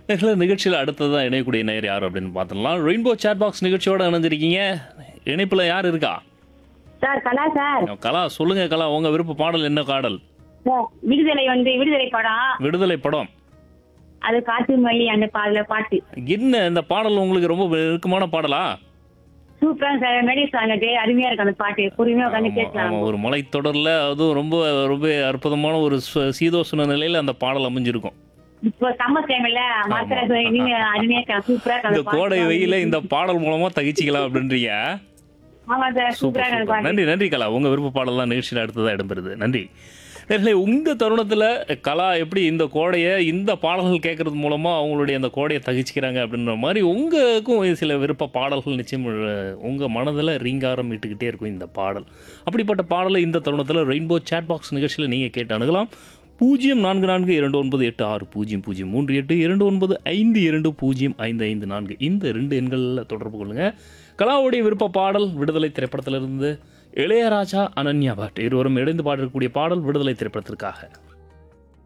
நிகழ்ச்சியில் அடுத்ததான் இணையக்கூடிய நேயர் யார் அப்படின்னு பார்த்துடலாம். ரெயின்போ சேட் பாக்ஸ் நிகழ்ச்சியோட இணைஞ்சிருக்கீங்க. இணைப்புல யார் இருக்கா? சார் கலா சார். கலா சொல்லுங்க. கலா, உங்க விருப்ப பாடல் என்ன பாடல்? சார் விடுதலை படம். விடுதலை படம். அது காட்டு மொழி அந்த பாட்டு என்ன இந்த பாடல் உங்களுக்கு ரொம்ப நெருக்கமான பாடலா? சூப்பரா சார். மெலடி சாங் அது அருமையா இருக்கு. அந்த பாட்டு பொறுமையா உட்காந்து கேட்கலாம். ஆமா, ஒரு மலைத்தொடர்ல அதுவும் ரொம்ப ரொம்ப அற்புதமான ஒரு சீதோஷ்ண நிலையில அந்த பாடல் அமைஞ்சிருக்கும். இப்போ சம்மர் டைம்ல மாத்திரை நீங்க அருமையா சூப்பரா இருக்கு இந்த அந்த பாட்டு. கோடை வெயில இந்த பாடல் மூலமா தகிச்சிக்கலாம் அப்படின்றீங்க. ஆமா சார், சூப்பர் சூப்பரா இருக்கு அந்த சூப்பர். பாட்டு. நன்றி நன்றி கலா. உங்க விருப்ப பாடல் தான் நிகழ்ச்சியில் அடுத்ததா இடம்பெறுது. நன்றி. நேர்களே, இந்த தருணத்தில் கலா எப்படி இந்த கோடையை இந்த பாடல்கள் கேட்கறது மூலமா அவங்களுடைய அந்த கோடையை தகிச்சிக்கிறாங்க அப்படின்ற மாதிரி உங்களுக்கும் சில விருப்ப பாடல்கள் நிச்சயம் உங்க மனதில் ரீங்காரம் இட்டுக்கிட்டே இருக்கும் இந்த பாடல். அப்படிப்பட்ட பாடலை இந்த தருணத்தில் ரெயின்போ சேட் பாக்ஸ் நிகழ்ச்சியில் நீங்கள் கேட்டு அணுகலாம். 044286083295205554 இந்த 2 எண்களில் தொடர்பு கொள்ளுங்கள். கலாவுடைய விருப்ப பாடல் விடுதலை திரைப்படத்திலிருந்து இளையராஜா, அனன்யா பட் இருவரும் இணைந்து பாடக்கூடிய பாடல் விடுதலை திரைப்படத்திற்காக.